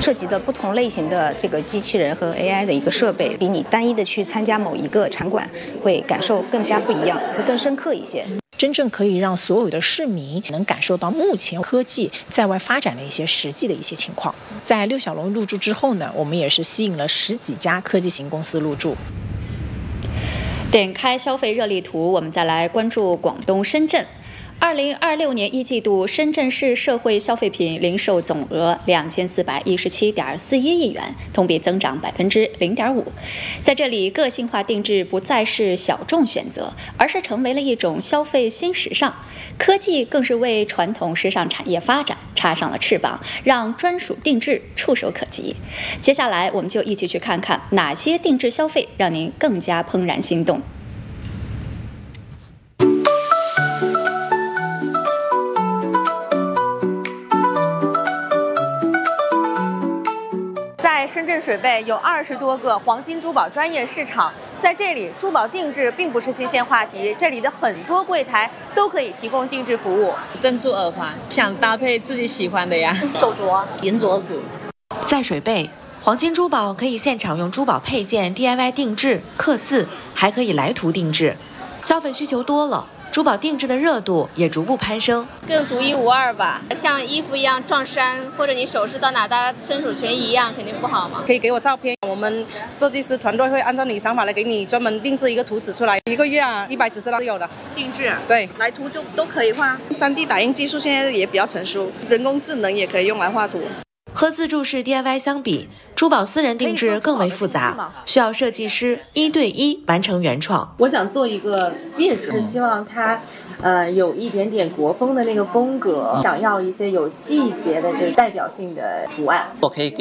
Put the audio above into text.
涉及的不同类型的这个机器人和 AI 的一个设备，比你单一的去参加某一个场馆会感受更加不一样，会更深刻一些。 真正可以让所有的市民能感受到目前科技在外发展的一些实际的一些情况。在六小龙入驻之后呢，我们也是吸引了10几家科技型公司入驻。 点开消费热力图，我们再来关注广东深圳。2026年一季度，深圳市社会消费品零售总额2417.41亿元，同比增长0.5%。在这里，个性化定制不再是小众选择，而是成为了一种消费新时尚。科技更是为传统时尚产业发展插上了翅膀，让专属定制触手可及。接下来，我们就一起去看看哪些定制消费让您更加怦然心动。 在深圳水贝有20多个黄金珠宝专业市场，在这里珠宝定制并不是新鲜话题，这里的很多柜台都可以提供定制服务。 珍珠耳环，想搭配自己喜欢的呀。 手镯、银镯子。 在水贝，黄金珠宝可以现场用珠宝配件 DIY 定制、刻字，还可以来图定制。消费需求多了，珠宝定制的热度也逐步攀升， 更独一无二吧。像衣服一样撞衫，或者你首饰到哪大家伸手全一样，肯定不好嘛。 可以给我照片，我们设计师团队会按照你想法来给你专门定制一个图纸出来。1个月100纸是有的。 定制对， 来图都可以画。 3D 打印技术现在也比较成熟，人工智能也可以用来画图。 和自助式 DIY 相比，珠宝私人定制更为复杂，需要设计师1对1完成原创。 我想做一个戒指，是希望它有一点点国风的那个风格，想要一些有季节的这个代表性的图案。 我可以给